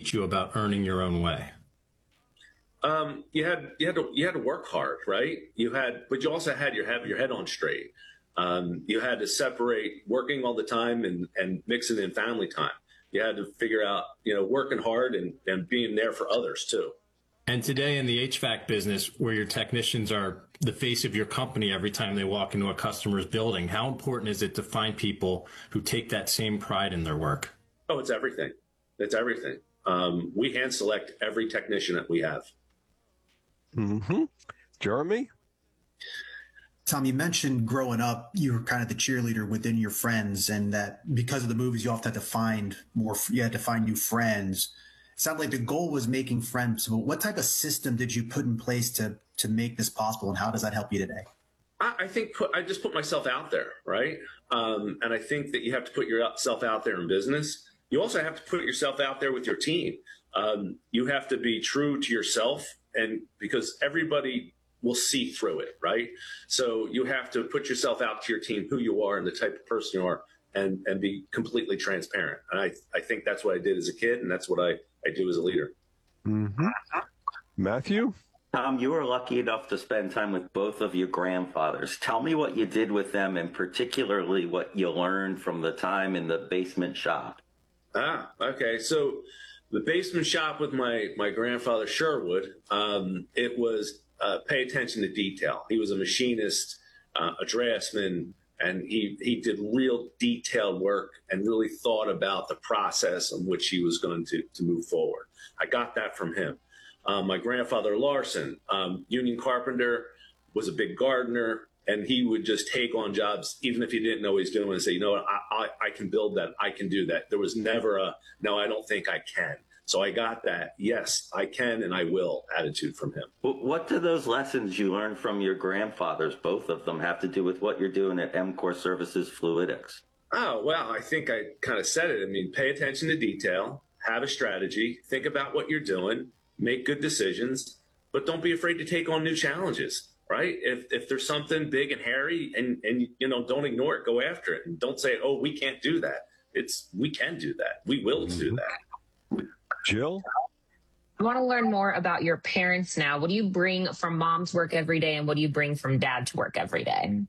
teach you about earning your own way? You had to work hard, right? But you also had have your head on straight. You had to separate working all the time and mixing in family time. You had to figure out, working hard and being there for others too. And today in the HVAC business, where your technicians are the face of your company every time they walk into a customer's building, how important is it to find people who take that same pride in their work? Oh, it's everything. It's everything. We hand select every technician that we have. Mm-hmm. Jeremy? Tom, you mentioned growing up, you were kind of the cheerleader within your friends, and that because of the movies, you often had to find new friends. It sounded like the goal was making friends. But what type of system did you put in place to make this possible, and how does that help you today? I think I just put myself out there, right? And I think that you have to put yourself out there in business. You also have to put yourself out there with your team. You have to be true to yourself, and because everybody will see through it, right? So you have to put yourself out to your team, who you are and the type of person you are, and be completely transparent. And I think that's what I did as a kid, and that's what I do as a leader. Mm-hmm. Matthew? Tom, you were lucky enough to spend time with both of your grandfathers. Tell me what you did with them, and particularly what you learned from the time in the basement shop. Okay. So the basement shop with my grandfather, Sherwood, it was pay attention to detail. He was a machinist, a draftsman, and he did real detailed work and really thought about the process in which he was going to move forward. I got that from him. My grandfather, Larson, union carpenter, was a big gardener, and he would just take on jobs, even if he didn't know what he's doing, and say, what, I can build that. I can do that. There was never a, no, I don't think I can. So I got that, yes, I can and I will attitude from him. What do those lessons you learned from your grandfathers, both of them, have to do with what you're doing at EMCOR Services Fluidics? Oh, well, I think I kind of said it. I mean, pay attention to detail, have a strategy, think about what you're doing, make good decisions, but don't be afraid to take on new challenges, right? If there's something big and hairy and don't ignore it, go after it. And don't say, oh, we can't do that. We can do that. We will do that. Jill? I want to learn more about your parents now. What do you bring from mom's work every day, and what do you bring from dad to work every day?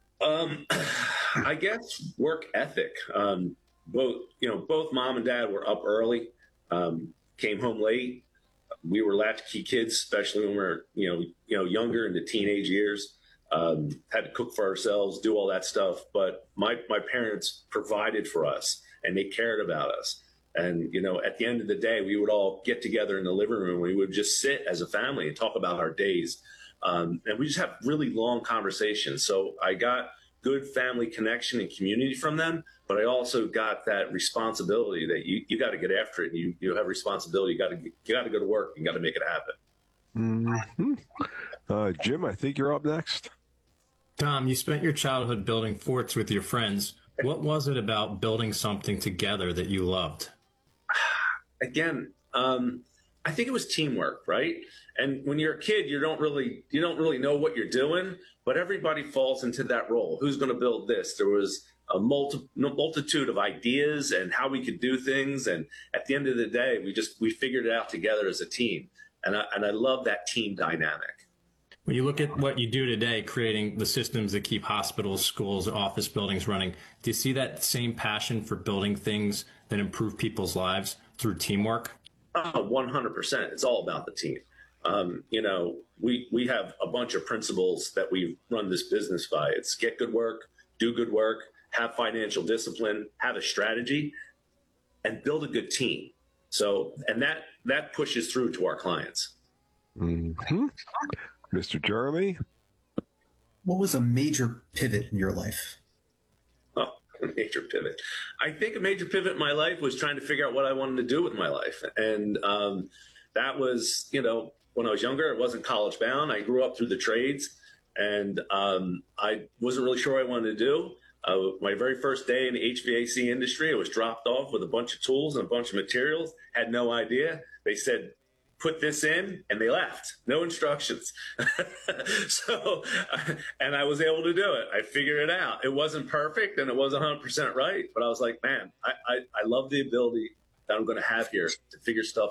I guess work ethic. Both mom and dad were up early, came home late. We were latchkey kids, especially when we were younger in the teenage years. Had to cook for ourselves, do all that stuff. But my parents provided for us, and they cared about us. And, at the end of the day, we would all get together in the living room. We would just sit as a family and talk about our days. And we just have really long conversations. So I got good family connection and community from them, but I also got that responsibility that you got to get after it. You have responsibility. You got to go to work. You got to make it happen. Mm-hmm. Jim, I think you're up next. Tom, you spent your childhood building forts with your friends. What was it about building something together that you loved? Again, I think it was teamwork, right? And when you're a kid, you don't really know what you're doing, but everybody falls into that role. Who's going to build this? There was a multitude of ideas and how we could do things, and at the end of the day, we figured it out together as a team, and I love that team dynamic. When you look at what you do today, creating the systems that keep hospitals, schools, office buildings running, do you see that same passion for building things that improve people's lives through teamwork? Oh, 100%. It's all about the team. We have a bunch of principles that we run this business by. It's get good work, do good work, have financial discipline, have a strategy, and build a good team. So, and that pushes through to our clients. Mm-hmm. Mr. Jeremy? What was a major pivot in your life? Oh, a major pivot. I think a major pivot in my life was trying to figure out what I wanted to do with my life. And that was, when I was younger, I wasn't college bound. I grew up through the trades, and I wasn't really sure what I wanted to do. My very first day in the HVAC industry, I was dropped off with a bunch of tools and a bunch of materials, had no idea. They said, put this in, and they left. No instructions. And I was able to do it. I figured it out. It wasn't perfect, and it wasn't 100% right, but I was like, man, I love the ability that I'm going to have here to figure stuff